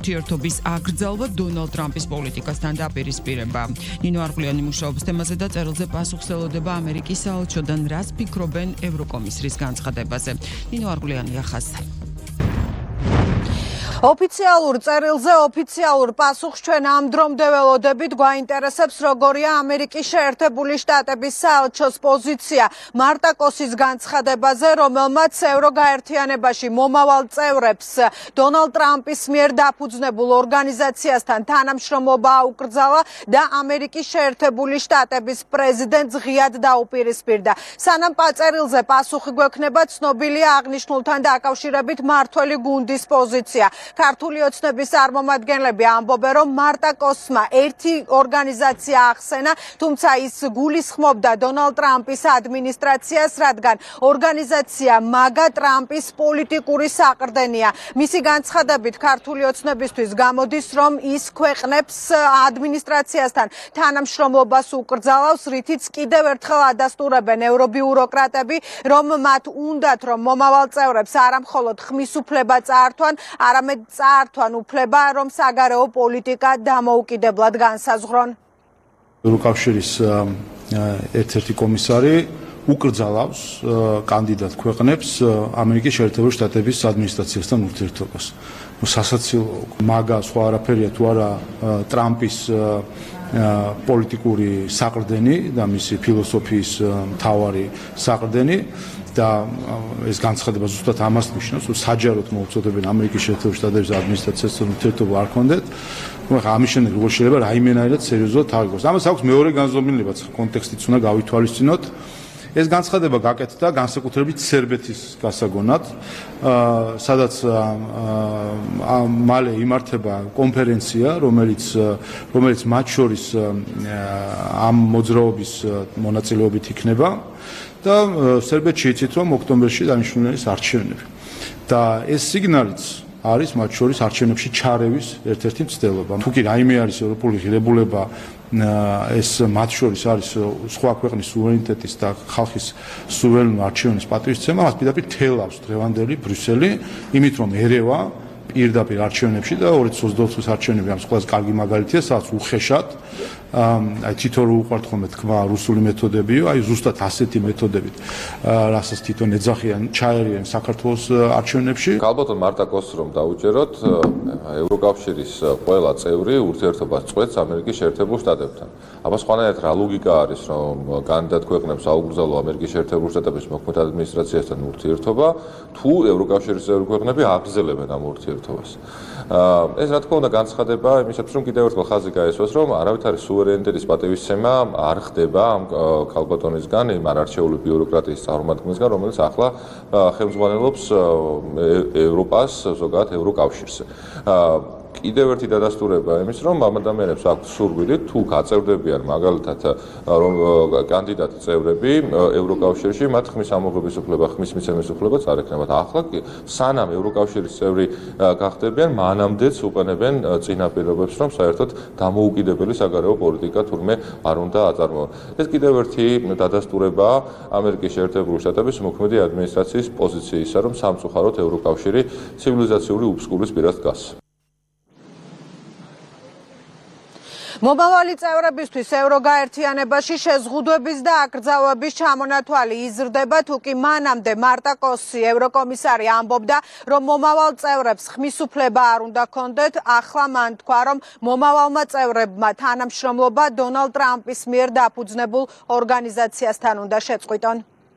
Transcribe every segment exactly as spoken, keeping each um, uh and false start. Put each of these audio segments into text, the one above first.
ურთიერთობის აკრძალვა დონალდ ტრამპის პოლიტიკასთან დაპირისპირება. ნინო არღლიანი მუშაობს თემაზე და წერილზე პასუხს ელოდება ამერიკის საელჩოდან, რას ფიქრობენ ევროკომისრის განცხადებაზე. ნინო არღლიანი ახას. ოფიციალურ წერილზე ოფიციალურ პასუხს ჩვენ ამ დრომდე ველოდებით. გვაინტერესებს როგორია ამერიკის შეერთებული შტატების საელჩოს პოზიცია მარტა კოსის განცხადებაზე, რომელმაც ევროგაერთიანებაში მომავალ წევრებს დონალდ ტრამპის მიერ დაფუძნებულ ორგანიზაციასთან თანამშრომლობა აუკრძალა და ამერიკის შეერთებული შტატების პრეზიდენტს ღიად დაუპირისპირდა. სანამ წერილზე პასუხი გვექნება, ცნობილია აღნიშნულთან დაკავშირებით მართველი გუნდის პოზიცია. ქართული ოცნების წარმომადგენლები ამბობენ, რომ მარტა კოსმა ერთი ორგანიზაცია ახსენა, თუმცა ის გულისხმობდა დონალდ ტრამპის ადმინისტრაციას, რადგან ორგანიზაცია მაგა ტრამპის პოლიტიკური საყრდენია. მისი განცხადებით ქართული ოცნებისთვის გამოდის, რომ ის ქვეყნებს ადმინისტრაციასთან თანამშრომლობას უკრძალავს, რითიც კიდევ ერთხელ ადასტურებენ ევრობიუროკრატები, რომ მათ უნდათ, რომ მომავალ წევრებს არა მხოლოდ ხმის უფლება წაართვან, არამედ წაართვან უფლება, რომ საგარეო პოლიტიკა დამოუკიდებლად განსაზღვრონ. ევროკავშირის ერთ-ერთი კომისარი უკრძალავს კანდიდატ ქვეყნებს ამერიკის შეერთებული შტატების ადმინისტრაციასთან ურთიერთობას. სასაცილო მაგა სხვა არაფერია თუ არა ტრამპის პოლიტიკური საყრდენი და მისი ფილოსოფიის მთავარი საყრდენი. და ეს განცხადება ზუსტად ამას ნიშნავს, რომ საჯაროდ მოუწოდებენ ამერიკის შეერთებული შტატების ადმინისტრაციასთან ურთიერთობა არ ქონდეთ. ნუ ახლა ამის შემდეგ როგორ შეიძლება რაიმენაირად სერიოზულად თავიგოს. ამას აქვს მეორე განზომილებაც, კონტექსტიც უნდა გავითვალისწინოთ. ეს განცხადება გაკეთდა განსაკუთრებით სერბეთის გასაგონად, სადაც მალე იმართება კონფერენცია, რომელიც რომელიც მათ შორის ამ მოძრაობის მონაწილეობით იქნება. და სერბეთში იცით, რომ ოქტომბერში დანიშნული არის არჩევნები. და ეს სიგნალიც არის მათ შორის არჩევნებში ჩარევის ერთ-ერთი მცდელობა. თუ კი რაიმე არის ევროპული ღირებულება, ეს მათ შორის არის სხვა ქვეყნის სუვერენიტეტის და ხალხის სუვერენული არჩევნების პატივისცემა, მას პირდაპირ თელავს დღევანდელი ბრიუსელი, იმით რომ ერევა პირდაპირ არჩევნებში და ორი ათი ოცდაოთხის არჩევნები ამის ყველაზე კარგი მაგალითია, სადაც უხეშად აი თვითონ უყვართ ხოლმე თქვა რუსული მეთოდებიო, აი ზუსტად ასეთი მეთოდებით, რასაც თვითონ ეძახიან, ჩაერიან საქართველოს არჩევნებში. ალბათ მარტა კოსს რომ დაუჯეროთ, ევროკავშირის ყველა წევრი ურთიერთობას წყვეტს ამერიკის შეერთებულ შტატებთან. აბა სხვანაირად რა ლოგიკა არის, რომ კანდიდატ ქვეყნებს აუკრძალო ამერიკის შეერთებულ შტატების მოქმედ ადმინისტრაციასთან ურთიერთობა, თუ ევროკავშირის წევრი ქვეყნები აგრძელებენ ამ ურთიერთობას. ეს რა თქმა უნდა განცხადება იმისათვის, რომ კიდევ ერთხელ ხაზი გაესვას, რომ არავითარი სუვერენიტეტის პატივისცემა არ ხდება ამ ქალბატონისგან, იმ არარჩეული ბიუროკრატიის წარმომადგენლისგან, რომელიც ახლა ხელმძღვანელობს ევროპას, ზოგადად ევროკავშირს. კიდევ ერთი დადასტურება იმის, რომ ამ ადამიანებს აქვთ სურვილი თუ გაწევდებიან მაგალითად რომ კანდიდატ წევრები ევროკავშირში, მათ ხმის ამოღების უფლება, ხმის მიცემის უფლებაც არ ექნებათ. ახლა სანამ ევროკავშირის წევრი გახდებიან, მანამდეც უყენებენ წინაპირობებს, რომ საერთოდ დამოუკიდებელი საგარეო პოლიტიკა თურმე არ უნდა აწარმოონ. ეს კიდევ ერთი დადასტურება ამერიკის შეერთებული შტატების მოქმედი ადმინისტრაციის პოზიციისა, რომ სამწუხაროდ ევროკავშირი ცივილიზაციური უფსკურის პირას დგას. მომავალი წევრებისთვის ევროგაერთიანებაში შეზღუდვების და აკრძალვების ჩამონათვალი იზრდება, თუ კი მანამდე მარტა კოსი ევროკომისარი ამბობდა, რომ მომავალ წევრებს ხმის უფლება არ უნდა ქონდეთ. ახლა მან თქვა, რომ მომავალმა წევრებმა თანამშრომლობა დონალდ ტრამპის მიერ დაფუძნებულ ორგანიზაციასთან უნდა შეწყვიტონ.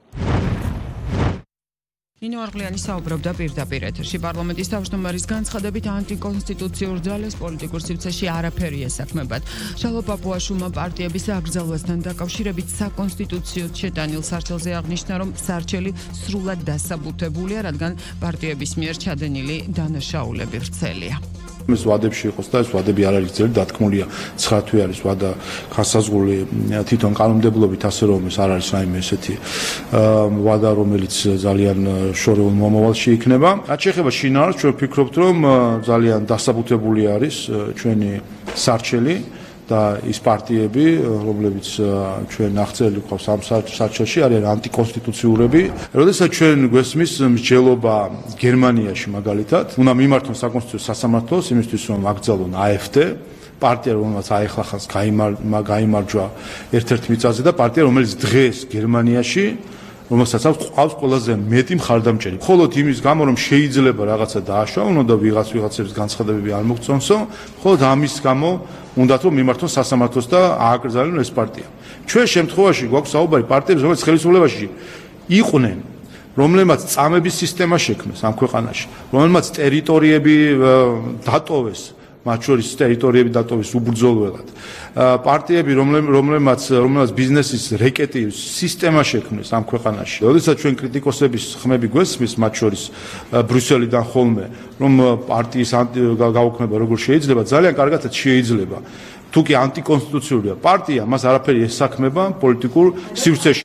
ნინო არღლიანი საუბრობდა პირდაპირ ეთერში. პარლამენტის თავმჯდომარის განცხადებით ანტიკონსტიტუციურ ძალებს პოლიტიკურ სივრცეში არაფერი ესაქმებათ. ჟალო პაპუაშვილმა პარტიების აკრძალვასთან დაკავშირებით საკონსტიტუციო შეტანილ სარჩელზე აღნიშნა, რომ სარჩელი სრულად დასაბუთებულია, რადგან პარტიების მიერ ჩადენილი დანაშაულები ვრცელია. ეს ვადებში იყოს და ეს ვადები არ არის ძლიერი, დათქმულია ცხრა თვე არის ვადა გასაზღვრული თვითონ კანონმდებლობით, ასე რომ ეს არ არის რაიმე ესეთი ვადა, რომელიც ძალიან შორეულ მომავალში იქნება. რაც შეეხება შინაარსს, ჩვენ ვფიქრობთ, რომ ძალიან დასაბუთებული არის ჩვენი სარჩელი და ის პარტიები, რომლებიც ჩვენ ნახცელი გვყავს ამ საჩელში, არიან ანტიკონსტიტუციურები. როდესაც ჩვენ გვესმის მსჯელობა გერმანიაში მაგალითად, უნდა მიმართონ საკონსტიტუციო სასამართლოს იმისთვის, რომ აკრძალონ AfD, პარტია, რომელსაც აეხლახანს გაიმარჯვა ერთ-ერთ მიწაზე და პარტია, რომელიც დღეს გერმანიაში რომელსაც აქვს ყველაზე მეტი მხარდამჭერი. მხოლოდ იმის გამო, რომ შეიძლება რაღაცა დააშვა და ვიღაც ვიღაცების განცხადებები არ მოგწონსო, მხოლოდ ამის გამო უნდათ რომ მიმართონ სასამართლოს და ააკრძალონ ეს პარტია. ჩვენ შემთხვევაში გვაქვს საუბარი პარტიებს, რომელიც ხელისუფლებაში იყვნენ, რომლებმაც წამების სისტემა შექმნეს ამ ქვეყანაში, რომლებმაც ტერიტორიები დატოვეს, მათ შორის ტერიტორიები დატოვეს უბრძოლველად. პარტიები, რომლებმაც რომელმაც ბიზნესის რეკეტი სისტემა შექმნეს ამ ქვეყანაში. როდესაც ჩვენ კრიტიკოსების ხმები გვესმის, მათ შორის ბრიუსელიდან ხოლმე, რომ პარტიის გაუქმება როგორ შეიძლება, ძალიან კარგადაც შეიძლება. თუ კი ანტიკონსტიტუციურია პარტია, მას არაფერი ესაქმება პოლიტიკურ სივრცეში.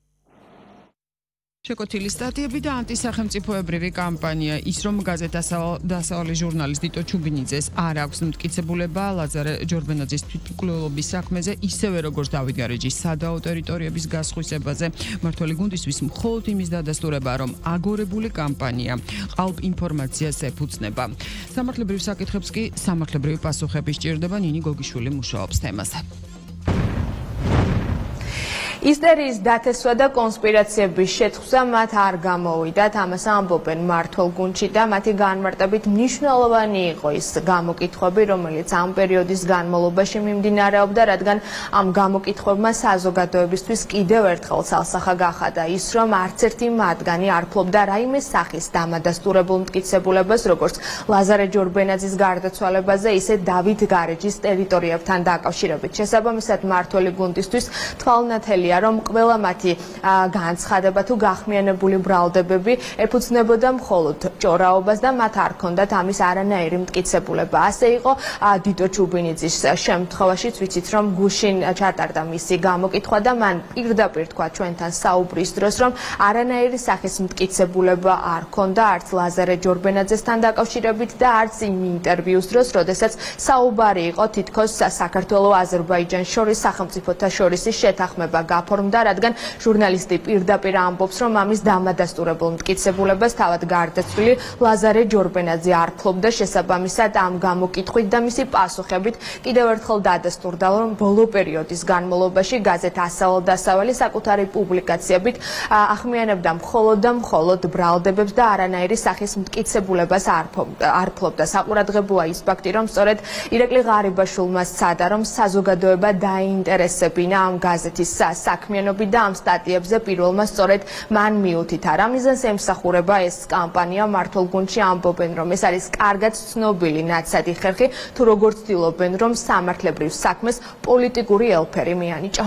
შეკოთილი სტატიები და ანტისახელმწიფოებრივი კამპანია. ის რომ გაზეთ დასავლელი ჟურნალის დიტო ჩუბინიძეს არ აქვს მტკიცებულება ლაზარე ჯორბენაძის თვითმკვლელობის საქმეზე, ისევე როგორც დავით გარეჯის სადაო ტერიტორიების გასხვისებაზე. მმართველი გუნდისთვის მხოლოდ იმის დადასტურება, რომ აგორებული კამპანია ყალბ ინფორმაციას ეფუძნება. სამართლებრივ საკითხებს კი სამართლებრივი პასუხები სჭირდება. ნინი გოგიშვილი მუშაობს თემაზე. ისტერიის დათესვა და კონსპირაციების შეთხზვა მათ არ გამოვიდათ, ამას ამბობენ მმართველ გუნდში და მათი განმარტებით მნიშვნელოვანი იყო ის გამოკითხვები, რომელიც ამ პერიოდის განმავლობაში მიმდინარეობდა, რადგან ამ გამოკითხვებმა საზოგადოებისთვის კიდევ ერთხელ ცალსახა გახადა ის, რომ არც ერთი მათგანი არ ფლობდა რაიმე სახის დამადასტურებულ მტკიცებულებას, როგორც ლაზარე ჯორბენაძის გარდაცვალებაზე, ისე დავით გარეჯის ტერიტორიებთან დაკავშირებით. შესაბამისად, მმართველი გუნდისთვის თვალნათელია, რომ ყველა მათი განცხადება თუ გახმიანებული ბრალდებები ეფუძნებოდა მხოლოდ ჭორაობას და მათ არ ჰქონდათ ამის არანაირი მტკიცებულება. ასე იყო დიტო ჩუბინიძის შემთხვევაშიც, ვიცით რომ გუშინ ჩატარდა მისი გამოკითხვა და მან პირდაპირ თქვა ჩვენთან საუბრის დროს, რომ არანაირი სახის მტკიცებულება არ ჰქონდა არც ლაზარე ჯორბენაძესთან დაკავშირებით და არც იმ ინტერვიუს დროს, როდესაც საუბარი იყო თითქოს საქართველო-აზერბაიჯანს შორის სახელმწიფოთა შორისი შეთანხმება გაფორმდა, რადგან ჟურნალისტი პირდაპირ ამბობს, რომ ამის დამადასტურებულ მტკიცებულებას თავად გარდაცვლილი ლაზარე ჯორბენაძე არ ფლობდა. შესაბამისად, ამ გამოკითხვით და მისი პასუხებით კიდევ ერთხელ დადასტურდა, რომ ბოლო პერიოდის განმავლობაში გაზეთ ასავალ-დასავალი საკუთარი პუბლიკაციებით ახმიანებდა მხოლოდ და მხოლოდ ბრალდებებს და არანაირი სახის მტკიცებულებას არ ფლობდა. საყურადღებოა ის ფაქტი, რომ სწორედ ირაკლი ღარიბაშვილმა სცადა, რომ საზოგადოება დაინტერესებინა ამ გაზეთის საქმიანობით და ამ სტატიებზე პირველმა სწორედ მან მიუთითა. რა მიზანს ემსახურება ეს კამპანია? მმართველ გუნდში ამბობენ, რომ ეს არის კარგად ცნობილი ნაცადი ხერხი, თუ როგორ ცდილობენ, რომ სამართლებრივ საქმეს პოლიტიკური ელფერი მიანიჭონ.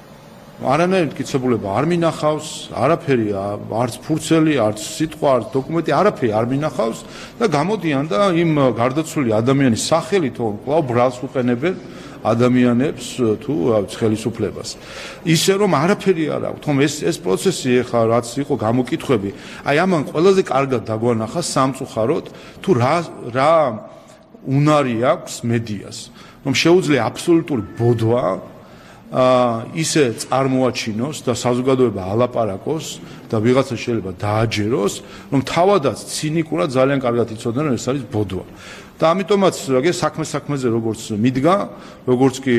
არანაირი მტკიცებულება არ მინახავს, არაფერი, არც ფურცელი, არც სიტყვა, არც დოკუმენტი, არაფერი არ მინახავს და გამოდიან და იმ გარდაცვლილი ადამიანის სახელით კვლავ ბრალს უყენებენ ადამიანებს თუ ხელისუფლებას. ისე რომ არაფერი არ აქვს, თუმცა ეს ეს პროცესი ეხლა რაც იყო გამოკითხვები, აი ამან ყველაზე კარგად დაგვანახა სამწუხაროდ თუ რა რა უნარი აქვს მედიას, რომ შეუძლია აბსოლუტური ბოდვა ისე წარმოაჩინოს და საზოგადოება ალაპარაკოს და ვიღაცა შეიძლება დააჯეროს, რომ თავადაც ცინიკურად ძალიან კარგად იცოდნენ, რომ ეს არის ბოდვა. და ამიტომაც რაგე საქმე საქმეზე როგორც მიდგა, როგორც კი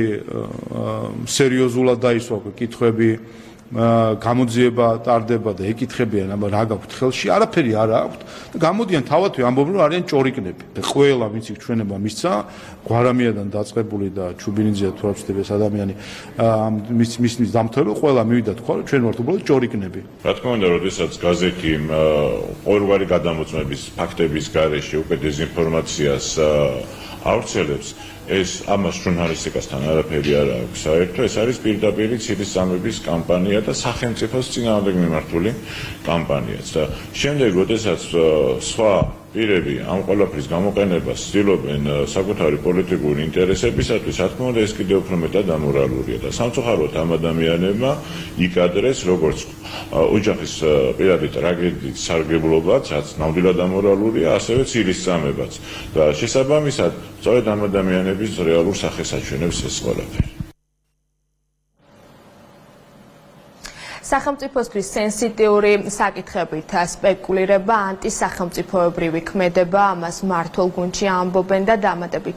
სერიოზულად დაისვა კითხვები, გამოძიება ტარდება და ეკითხებიან, აბა რა გაქვთ ხელში, არაფერი არ აქვთ და გამოდიან თავადვე ამბობენ, რომ არიან ჭორიკნები. და ყველა ვინც იქ ჩვენება მისცა, გვარამიადან დაწყებული და ჩუბინიძეა თუ არ ვცდები ეს ადამიანი მის მის დამთავრებულ ყველა მივიდა თქვა, რომ ჩვენ ვართ უბრალოდ ჭორიკნები. რა თქმა უნდა, როდესაც გაზეთი ყოველგვარი გადამოწმების ფაქტების გარეშე უკვე დეზინფორმაციას ავრცელებს, ეს ამას ჟურნალისტიკასთან არაფერი არ აქვს საერთო, ეს არის პირდაპირი ცილის წამების კამპანია და სახელმწიფოს წინააღმდეგ მიმართული კამპანიაც. და შემდეგ, როდესაც სხვა პირები ამ ყველაფრის გამოყენებას ცდილობენ საკუთარი პოლიტიკური ინტერესებისათვის, რა თქმა უნდა, ეს კიდევ უფრო მეტად ამორალურია და სამწუხაროდ ამ ადამიანებმა იკადრეს როგორც ოჯახის პირადი ტრაგედიის სარგებლობაც, რაც ნამდვილად ამორალურია, ასევე ცილისწამებაც და შესაბამისად, სწორედ ამ ადამიანების რეალურ სახეს აჩვენებს ეს ყველაფერი. სახელმწიფოსთვის სენსიტიური საკითხებით სპეკულირება, ანტისახელმწიფოებრივი ქმედება, ამას მმართველ გუნდში ამბობენ და დამატებით